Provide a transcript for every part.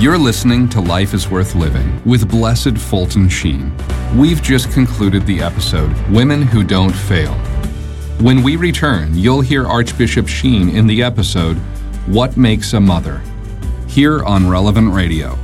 You're listening to Life is Worth Living with Blessed Fulton Sheen. We've just concluded the episode, Women Who Don't Fail. When we return, you'll hear Archbishop Sheen in the episode, What Makes a Mother? Here on Relevant Radio.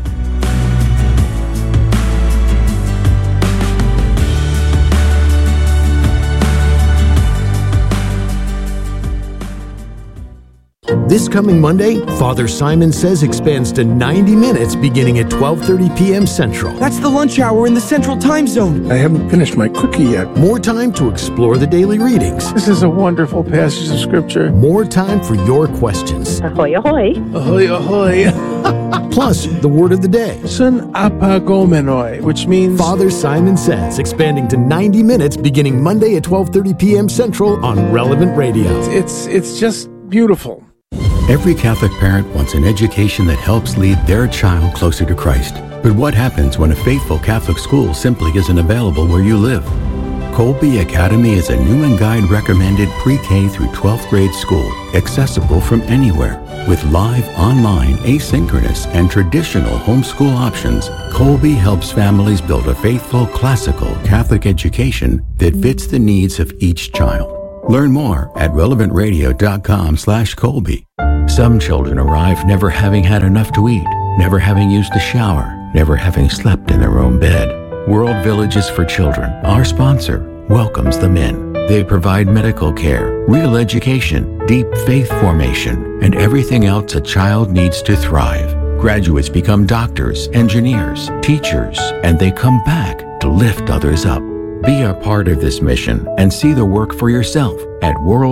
This coming Monday, Father Simon Says expands to 90 minutes beginning at 12:30 p.m. Central. That's the lunch hour in the Central Time Zone. I haven't finished my cookie yet. More time to explore the daily readings. This is a wonderful passage of Scripture. More time for your questions. Ahoy, ahoy. Ahoy, ahoy. Plus, the word of the day. Sun apagomenoi, which means... Father Simon Says, expanding to 90 minutes beginning Monday at 12:30 p.m. Central on Relevant Radio. It's just beautiful. Every Catholic parent wants an education that helps lead their child closer to Christ. But what happens when a faithful Catholic school simply isn't available where you live? Colby Academy is a Newman Guide recommended pre-K through 12th grade school, accessible from anywhere. With live, online, asynchronous, and traditional homeschool options, Colby helps families build a faithful, classical Catholic education that fits the needs of each child. Learn more at relevantradio.com/Colby. Some children arrive never having had enough to eat, never having used a shower, never having slept in their own bed. World Villages for Children, our sponsor, welcomes them in. They provide medical care, real education, deep faith formation, and everything else a child needs to thrive. Graduates become doctors, engineers, teachers, and they come back to lift others up. Be a part of this mission and see the work for yourself at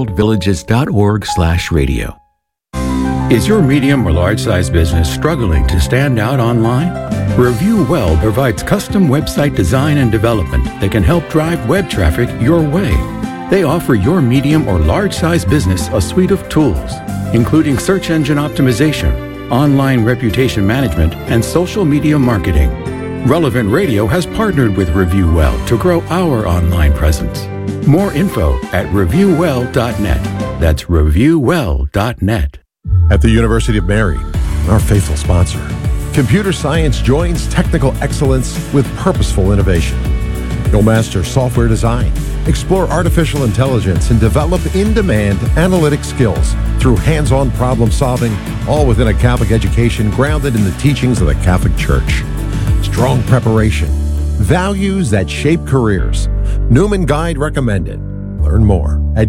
worldvillages.org/radio. Is your medium or large-size business struggling to stand out online? Review Well provides custom website design and development that can help drive web traffic your way. They offer your medium or large-size business a suite of tools, including search engine optimization, online reputation management, and social media marketing. Relevant Radio has partnered with Review Well to grow our online presence. More info at reviewwell.net. That's reviewwell.net. At the University of Mary, our faithful sponsor, computer science joins technical excellence with purposeful innovation. You'll master software design, explore artificial intelligence, and develop in-demand analytic skills through hands-on problem solving, all within a Catholic education grounded in the teachings of the Catholic Church. Strong preparation, values that shape careers. Newman Guide recommended. Learn more at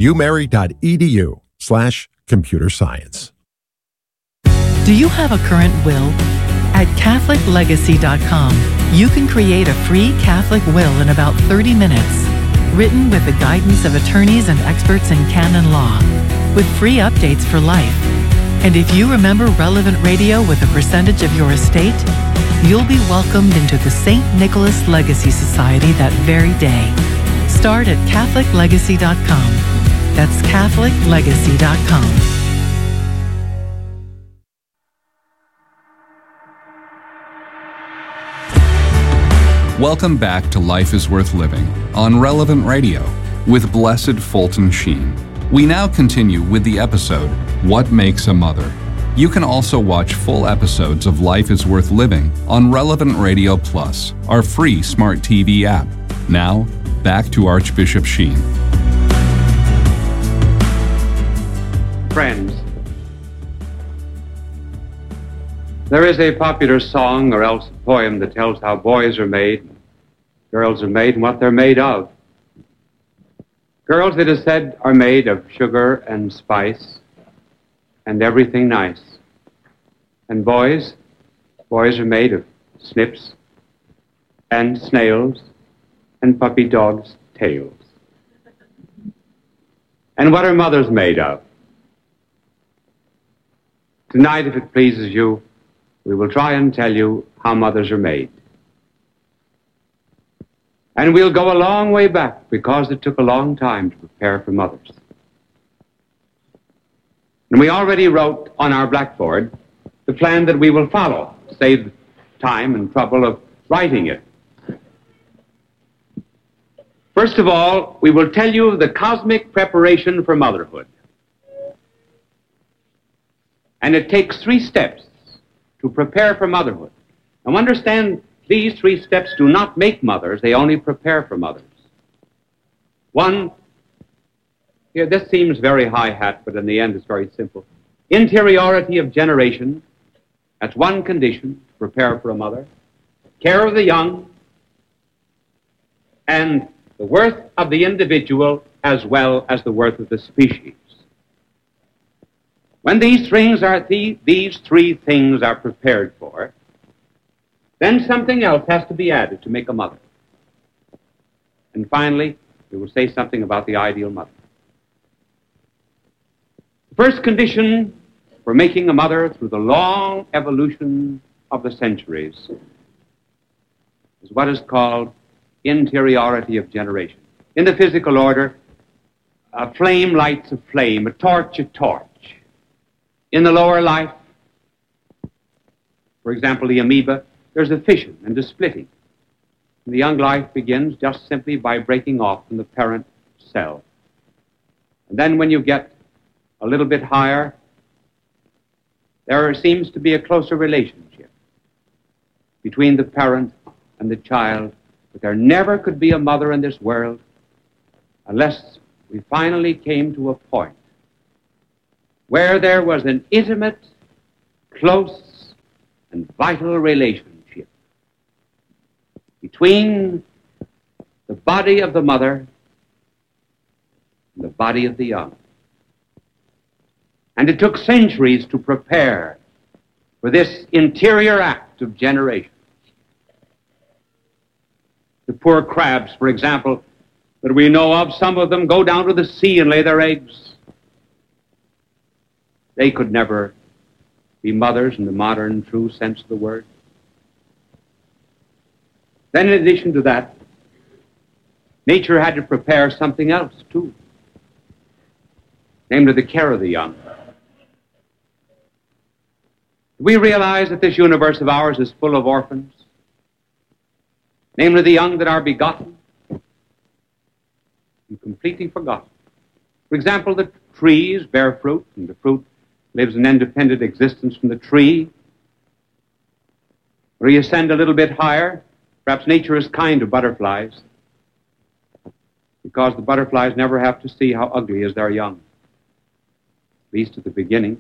umary.edu/computer science. Do you have a current will? At CatholicLegacy.com, you can create a free Catholic will in about 30 minutes, written with the guidance of attorneys and experts in canon law, with free updates for life. And if you remember Relevant Radio with a percentage of your estate, you'll be welcomed into the St. Nicholas Legacy Society that very day. Start at CatholicLegacy.com. That's CatholicLegacy.com. Welcome back to Life is Worth Living on Relevant Radio with Blessed Fulton Sheen. We now continue with the episode, What Makes a Mother? You can also watch full episodes of Life is Worth Living on Relevant Radio Plus, our free smart TV app. Now, back to Archbishop Sheen. Friends, there is a popular song or else a poem that tells how boys are made, girls are made, and what they're made of. Girls, it is said, are made of sugar and spice and everything nice. And boys are made of snips and snails and puppy dogs' tails. And what are mothers made of? Tonight, if it pleases you, we will try and tell you how mothers are made. And we'll go a long way back because it took a long time to prepare for mothers. And we already wrote on our blackboard the plan that we will follow, save time and trouble of writing it. First of all, we will tell you the cosmic preparation for motherhood. And it takes 3 steps. to prepare for motherhood. Now understand, these 3 steps do not make mothers, they only prepare for mothers. One, here this seems very high hat, but in the end it's very simple. Interiority of generation, that's one condition to prepare for a mother. Care of the young, and the worth of the individual as well as the worth of the species. When these 3 things are prepared for, then something else has to be added to make a mother. And finally, we will say something about the ideal mother. The first condition for making a mother through the long evolution of the centuries is what is called interiority of generation. In the physical order, a flame lights a flame, a torch. In the lower life, for example, the amoeba, there's a fission and a splitting. And the young life begins just simply by breaking off from the parent cell. And then when you get a little bit higher, there seems to be a closer relationship between the parent and the child, but there never could be a mother in this world unless we finally came to a point where there was an intimate, close, and vital relationship between the body of the mother and the body of the young. And it took centuries to prepare for this interior act of generation. The poor crabs, for example, that we know of, some of them go down to the sea and lay their eggs. They could never be mothers in the modern, true sense of the word. Then in addition to that, nature had to prepare something else, too. Namely, the care of the young. We realize that this universe of ours is full of orphans, namely the young that are begotten and completely forgotten. For example, the trees bear fruit, and the fruit lives an independent existence from the tree. Where you ascend a little bit higher, perhaps nature is kind to butterflies, because the butterflies never have to see how ugly is their young, at least at the beginning.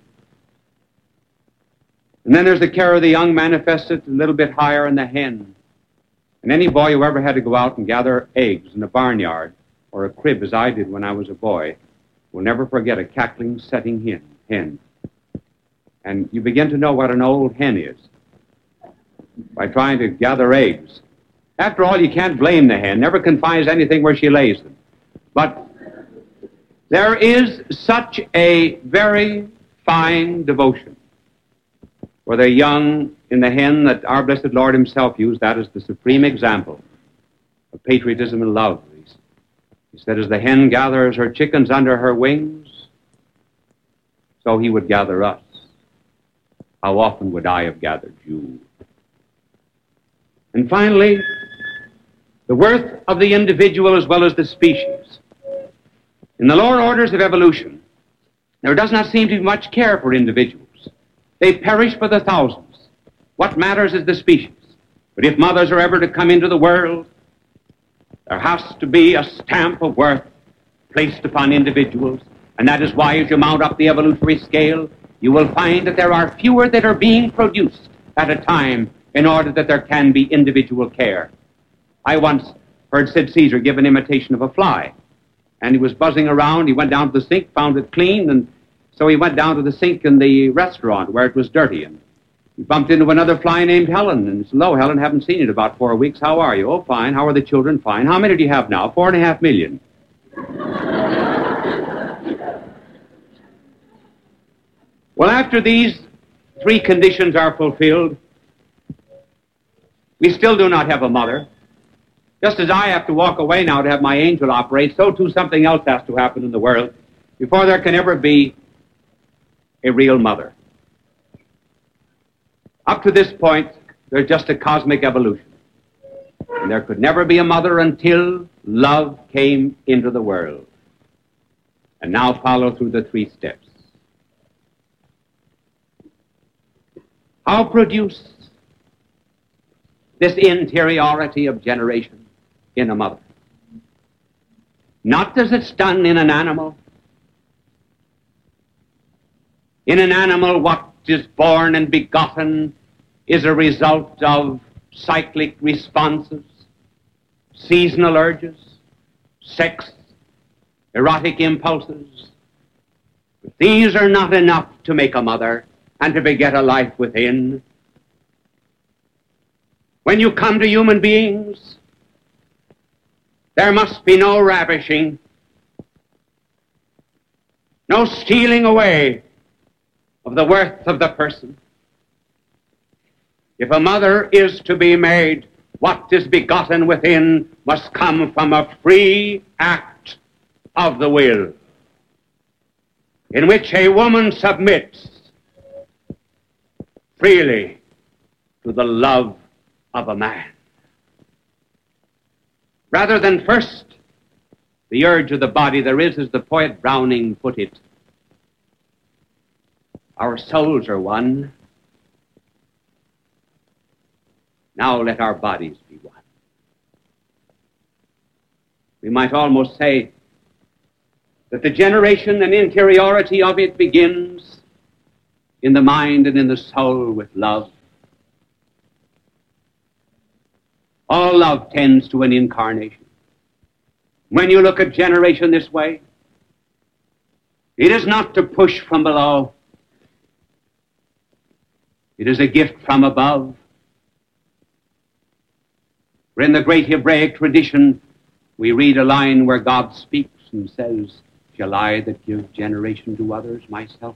And then there's the care of the young manifested a little bit higher in the hen. And any boy who ever had to go out and gather eggs in a barnyard or a crib, as I did when I was a boy, will never forget a cackling, setting hen. And you begin to know what an old hen is by trying to gather eggs. After all, you can't blame the hen. Never confines anything where she lays them. But there is such a very fine devotion for the young in the hen that our blessed Lord himself used that as the supreme example of patriotism and love. He said, as the hen gathers her chickens under her wings, so he would gather us. How often would I have gathered you? And finally, the worth of the individual as well as the species. In the lower orders of evolution, there does not seem to be much care for individuals. They perish by the thousands. What matters is the species. But if mothers are ever to come into the world, there has to be a stamp of worth placed upon individuals. And that is why, as you mount up the evolutionary scale, you will find that there are fewer that are being produced at a time in order that there can be individual care. I once heard Sid Caesar give an imitation of a fly. And he was buzzing around. He went down to the sink, found it clean, and so he went down to the sink in the restaurant where it was dirty, and he bumped into another fly named Helen, and he said, hello, Helen, haven't seen you in about 4 weeks. How are you? Oh, fine. How are the children? Fine. How many do you have now? 4.5 million. Well, after these 3 conditions are fulfilled, we still do not have a mother. Just as I have to walk away now to have my angel operate, so too something else has to happen in the world before there can ever be a real mother. Up to this point, there's just a cosmic evolution. And there could never be a mother until love came into the world. And now follow through the 3 steps. How produce this interiority of generation in a mother? Not as it's done in an animal. In an animal, what is born and begotten is a result of cyclic responses, seasonal urges, sex, erotic impulses. But these are not enough to make a mother and to beget a life within. When you come to human beings, there must be no ravishing, no stealing away of the worth of the person. If a mother is to be made, what is begotten within must come from a free act of the will, in which a woman submits freely to the love of a man. Rather than first the urge of the body, there is, as the poet Browning put it, our souls are one. Now let our bodies be one. We might almost say that the generation and interiority of it begins in the mind and in the soul with love. All love tends to an incarnation. When you look at generation this way, it is not to push from below. It is a gift from above. For in the great Hebraic tradition, we read a line where God speaks and says, "Shall I that give generation to others myself